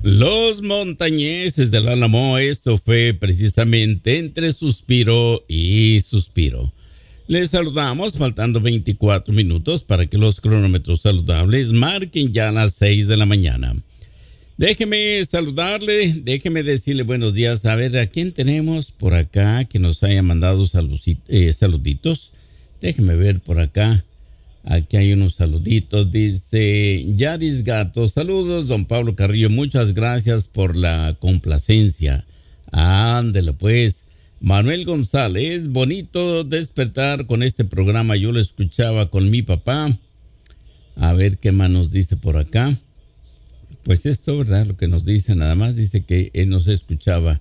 Los montañeses del Álamo, esto fue precisamente entre suspiro y suspiro. Les saludamos faltando 24 minutos para que los cronómetros saludables marquen ya las 6 de la mañana. Déjeme saludarle, déjeme decirle buenos días. A ver, ¿a quién tenemos por acá que nos haya mandado saluditos? Déjeme ver por acá. Aquí hay unos saluditos. Dice Yaris Gato. Saludos, don Pablo Carrillo. Muchas gracias por la complacencia. Ándele pues. Manuel González. Bonito despertar con este programa. Yo lo escuchaba con mi papá. A ver qué más nos dice por acá. Pues esto, ¿verdad? Lo que nos dice nada más. Dice que él nos escuchaba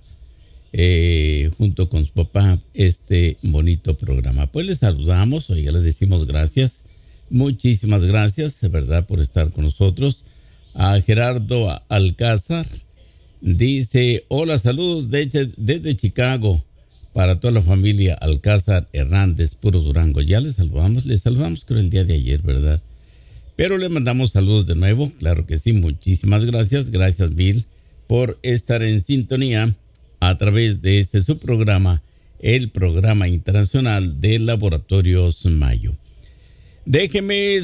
junto con su papá este bonito programa. Pues le saludamos. Oiga, le decimos gracias. Muchísimas gracias, de verdad, por estar con nosotros. A Gerardo Alcázar dice, hola, saludos desde Chicago para toda la familia Alcázar Hernández, Puro Durango. Ya les saludamos creo el día de ayer, ¿verdad? Pero le mandamos saludos de nuevo, claro que sí, muchísimas gracias. Gracias mil por estar en sintonía a través de este su programa, el programa internacional de Laboratorios Mayo. Déjeme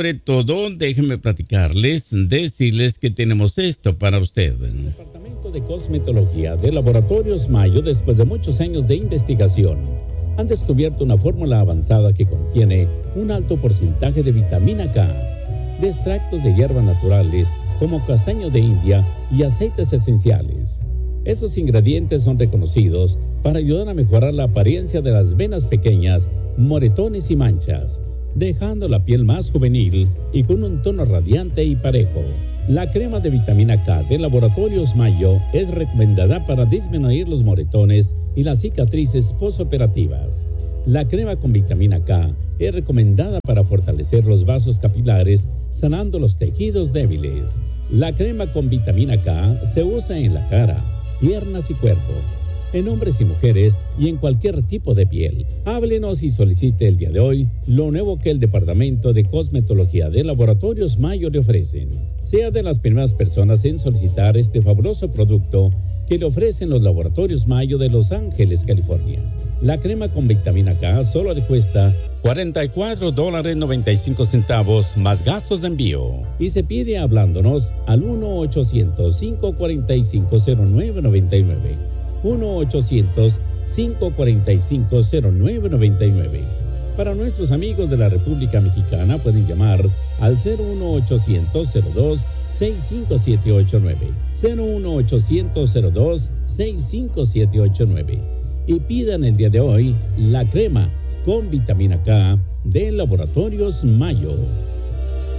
platicarles, decirles que tenemos esto para usted. El Departamento de Cosmetología de Laboratorios Mayo, después de muchos años de investigación, han descubierto una fórmula avanzada que contiene un alto porcentaje de vitamina K, de extractos de hierbas naturales como castaño de India y aceites esenciales. Estos ingredientes son reconocidos para ayudar a mejorar la apariencia de las venas pequeñas, moretones y manchas, dejando la piel más juvenil y con un tono radiante y parejo. La crema de vitamina K de Laboratorios Mayo es recomendada para disminuir los moretones y las cicatrices postoperativas. La crema con vitamina K es recomendada para fortalecer los vasos capilares, sanando los tejidos débiles. La crema con vitamina K se usa en la cara, piernas y cuerpo, en hombres y mujeres y en cualquier tipo de piel. Háblenos y solicite el día de hoy lo nuevo que el Departamento de Cosmetología de Laboratorios Mayo le ofrecen. Sea de las primeras personas en solicitar este fabuloso producto que le ofrecen los Laboratorios Mayo de Los Ángeles, California. La crema con vitamina K solo le cuesta $44.95 más gastos de envío. Y se pide hablándonos al 1-800-545-0999. 1-800-545-0999. Para nuestros amigos de la República Mexicana pueden llamar al 01800-02-65789. 01800-02-65789. Y pidan el día de hoy la crema con vitamina K de Laboratorios Mayo.